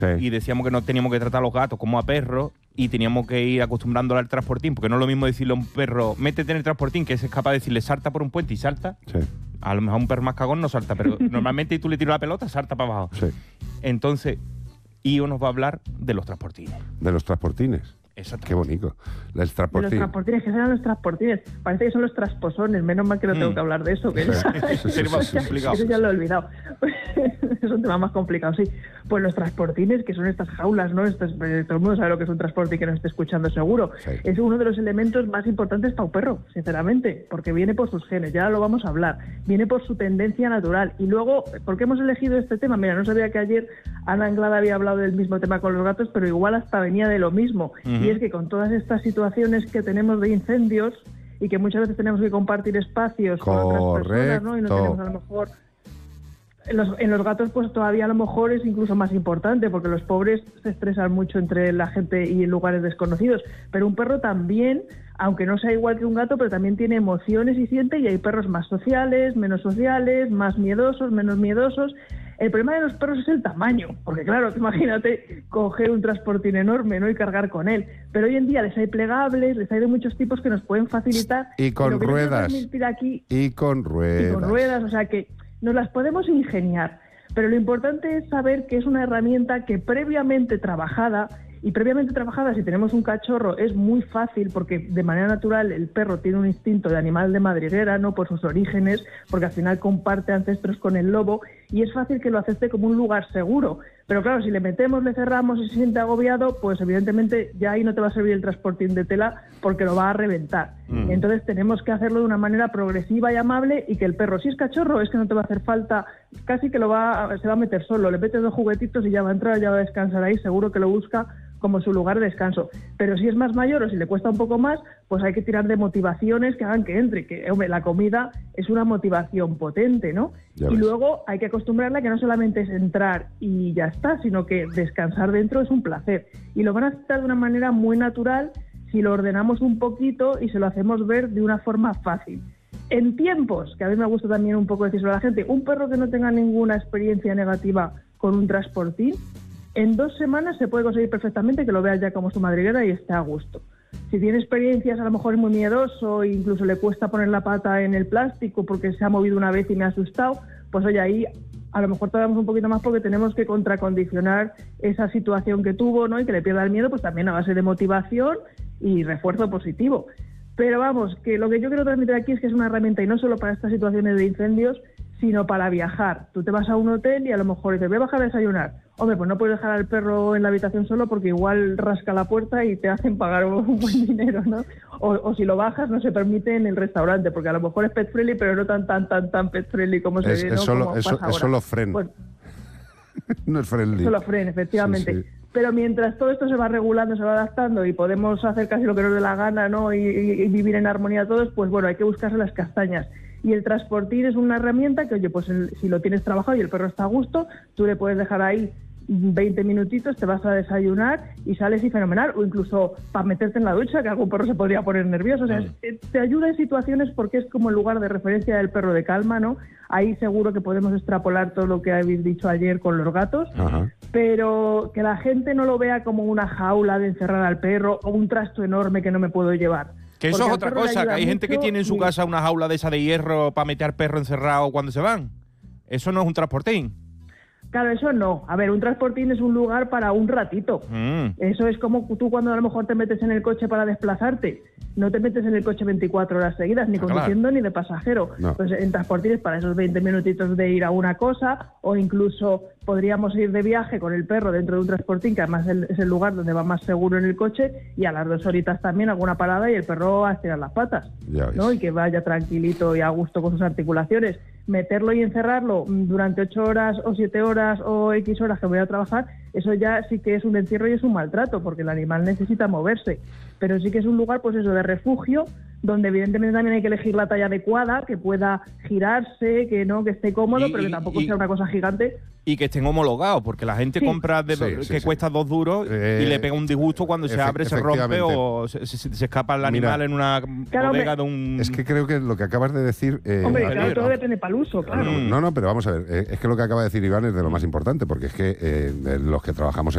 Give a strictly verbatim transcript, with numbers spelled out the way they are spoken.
Sí. Y decíamos que no teníamos que tratar a los gatos como a perros y teníamos que ir acostumbrándolo al transportín, porque no es lo mismo decirle a un perro, métete en el transportín, que es capaz de decirle salta por un puente y salta. Sí. A lo mejor un perro más cagón no salta, pero normalmente tú le tiras la pelota, salta para abajo. Sí. Entonces, Io nos va a hablar de los transportines. De los transportines. Exacto. Qué bonito. El De los transportín. transportines, que serán los transportines. Parece que son los trasposones, menos mal que no tengo Mm. que hablar de eso. Que Sí, eso, sí, sí, Sería más sí, sí, complicado. eso ya lo he olvidado. Es un tema más complicado, sí. Pues los transportines, que son estas jaulas, ¿no? Estas, eh, todo el mundo sabe lo que es un transporte y que nos esté escuchando seguro. Sí. Es uno de los elementos más importantes para un perro, sinceramente, porque viene por sus genes, ya lo vamos a hablar. Viene por su tendencia natural. Y luego, ¿por qué hemos elegido este tema? Mira, no sabía que ayer Ana Anglada había hablado del mismo tema con los gatos, pero igual hasta venía de lo mismo. Uh-huh. Y es que con todas estas situaciones que tenemos de incendios y que muchas veces tenemos que compartir espacios con otras personas, ¿no? Y no Correcto. tenemos a lo mejor... En los, en los gatos pues todavía a lo mejor es incluso más importante, porque los pobres se estresan mucho entre la gente y en lugares desconocidos, pero un perro también, aunque no sea igual que un gato, pero también tiene emociones y siente, y hay perros más sociales, menos sociales, más miedosos, menos miedosos. El problema de los perros es el tamaño, porque claro, imagínate coger un transportín enorme, ¿no? Y cargar con él, pero hoy en día les hay plegables, les hay de muchos tipos que nos pueden facilitar. Y con lo que yo quiero ruedas. transmitir aquí, Y con ruedas. y con ruedas, o sea que nos las podemos ingeniar, pero lo importante es saber que es una herramienta que previamente trabajada, y previamente trabajada si tenemos un cachorro es muy fácil, porque de manera natural el perro tiene un instinto de animal de madriguera, no por sus orígenes, porque al final comparte ancestros con el lobo, y es fácil que lo acepte como un lugar seguro. Pero claro, si le metemos, le cerramos y se siente agobiado, pues evidentemente ya ahí no te va a servir el transportín de tela porque lo va a reventar. Mm. Entonces tenemos que hacerlo de una manera progresiva y amable, y que el perro, si es cachorro, es que no te va a hacer falta, casi que lo va a- se va a meter solo, le metes dos juguetitos y ya va a entrar, ya va a descansar ahí, seguro que lo busca como su lugar de descanso. Pero si es más mayor o si le cuesta un poco más, pues hay que tirar de motivaciones que hagan que entre, que hombre, la comida es una motivación potente, ¿no? Ya Y ves. luego hay que acostumbrarla a que no solamente es entrar y ya está, sino que descansar dentro es un placer. Y lo van a aceptar de una manera muy natural si lo ordenamos un poquito y se lo hacemos ver de una forma fácil. En tiempos, que a mí me gusta también un poco decirlo a la gente, un perro que no tenga ninguna experiencia negativa con un transportín, en dos semanas se puede conseguir perfectamente que lo vea ya como su madriguera y esté a gusto. Si tiene experiencias, a lo mejor es muy miedoso e incluso le cuesta poner la pata en el plástico porque se ha movido una vez y me ha asustado, pues oye, ahí a lo mejor tardamos un poquito más porque tenemos que contracondicionar esa situación que tuvo, ¿no? Y que le pierda el miedo, pues también a base de motivación y refuerzo positivo. Pero vamos, que lo que yo quiero transmitir aquí es que es una herramienta, y no solo para estas situaciones de incendios, sino para viajar. Tú te vas a un hotel y a lo mejor dices, voy a bajar a desayunar. Hombre, pues no puedes dejar al perro en la habitación solo porque igual rasca la puerta y te hacen pagar un buen dinero, ¿no? O, o si lo bajas no se permite en el restaurante, porque a lo mejor es pet friendly, pero no tan tan tan tan pet friendly como se Es, ve, es ¿no? solo, Como es, pasa es ahora. solo fren. Pues, No es friendly. solo fren, efectivamente. Sí, sí. Pero mientras todo esto se va regulando, se va adaptando y podemos hacer casi lo que nos dé la gana, ¿no? Y, y- y vivir en armonía todos, pues bueno, hay que buscarse las castañas. Y el transportín es una herramienta que, oye, pues el- si lo tienes trabajado y el perro está a gusto, tú le puedes dejar ahí veinte minutitos, te vas a desayunar y sales y fenomenal. O incluso para meterte en la ducha, que algún perro se podría poner nervioso. O sea, Mm. es- te ayuda en situaciones porque es como el lugar de referencia del perro de calma, ¿no? Ahí seguro que podemos extrapolar todo lo que habéis dicho ayer con los gatos. Ajá. Pero que la gente no lo vea como una jaula de encerrar al perro o un trasto enorme que no me puedo llevar. Que eso Porque es al otra perro le cosa, que ayuda hay gente que mucho tiene en su y- casa una jaula de esa de hierro para meter al perro encerrado cuando se van. Eso no es un transportín. Claro, eso no. A ver, un transportín es un lugar para un ratito. Mm. Eso es como tú cuando a lo mejor te metes en el coche para desplazarte. No te metes en el coche veinticuatro horas seguidas, ni Ah, claro. conduciendo ni de pasajero. No. Pues en transportines para esos veinte minutitos de ir a una cosa, o incluso podríamos ir de viaje con el perro dentro de un transportín, que además es el lugar donde va más seguro en el coche, y a las dos horitas también alguna parada y el perro a estirar las patas, Ya ves. ¿no? Y que vaya tranquilito y a gusto con sus articulaciones. Meterlo y encerrarlo durante ocho horas o siete horas o X horas que voy a trabajar, eso ya sí que es un encierro y es un maltrato, porque el animal necesita moverse. Pero sí que es un lugar, pues eso, de refugio, donde evidentemente también hay que elegir la talla adecuada, que pueda girarse, que no, que esté cómodo, Y- pero que y- tampoco y- sea una cosa gigante. Y que estén homologados, porque la gente Sí. compra de, Sí, que sí, sí. cuesta dos duros Eh, y le pega un disgusto cuando se efe- abre, se rompe efectivamente. o se, se- se escapa el Mira, animal en una Claro, bodega de hombre. un... Es que creo que lo que acabas de decir... eh, Hombre, vale, claro, no. todo depende para el uso, claro. Mm. No, no, pero vamos a ver. eh, es que lo que acaba de decir Iván es de lo más importante, porque es que eh, los que trabajamos en